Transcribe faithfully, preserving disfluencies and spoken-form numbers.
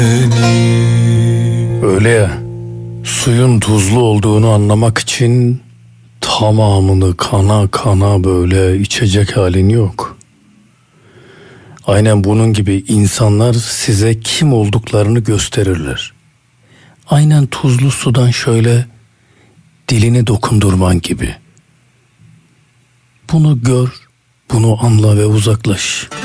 Öyle ya, suyun tuzlu olduğunu anlamak için tamamını kana kana böyle içecek halin yok. Aynen bunun gibi insanlar size kim olduklarını gösterirler. Aynen tuzlu sudan şöyle dilini dokundurman gibi. Bunu gör, bunu anla ve uzaklaş.